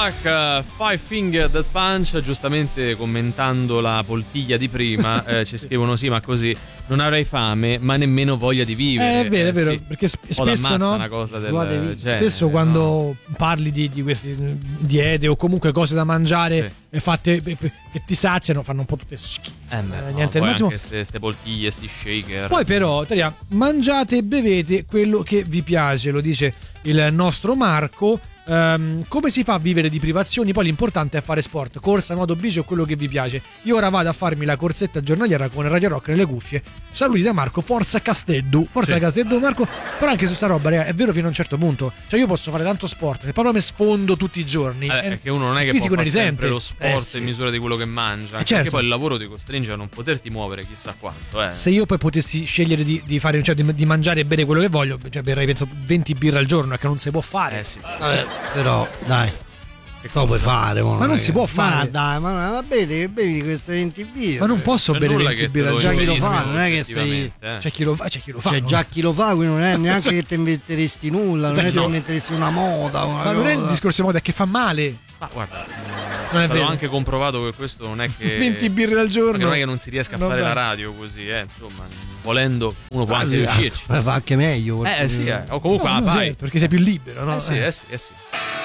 Attack, Five Finger Death Punch. Giustamente commentando la poltiglia di prima ci scrivono sì, ma così non avrei fame ma nemmeno voglia di vivere. È vero, è vero, sì. perché spesso no, una cosa del genere, spesso quando parli di queste diete o comunque cose da mangiare fatte che ti saziano, fanno un po' tutte schifo. Niente, poi anche queste poltiglie, sti shaker. Poi però, mangiate e bevete quello che vi piace, lo dice il nostro Marco. Come si fa a vivere di privazioni? Poi l'importante è fare sport, corsa, nuoto, bici o quello che vi piace. Io ora vado a farmi la corsetta giornaliera con Radio Rock nelle cuffie. Saluti da Marco, forza Casteddu. Forza Casteddu, Marco. Però anche su sta roba, ragazzi, è vero fino a un certo punto. Cioè io posso fare tanto sport, se proprio mi sfondo tutti i giorni è che uno non è che può fare sempre lo sport in misura di quello che mangia, perché poi il lavoro ti costringe a non poterti muovere chissà quanto. Se io poi potessi scegliere di fare, cioè di mangiare e bere quello che voglio, cioè berrei penso 20 birre al giorno, che non si può fare. Però dai, che lo puoi fare? Ma non si può fare. Ma bevi queste 20 birre. Ma non posso bere 20 birre al giorno. Già chi lo fa, non è che sei. C'è chi lo fa, Cioè, già chi lo fa, quindi non è neanche che ti inventeresti nulla, non è che ti inventeresti una moda. Ma non è il discorso moda, è che fa male. Ma guarda, non è vero. Ho anche comprovato che questo non è che 20 birre al giorno. Non è che non si riesca a fare la radio così, insomma, volendo uno può anche riuscirci. Ma fa anche meglio. O comunque la fai. Perché sei più libero, no? Sì.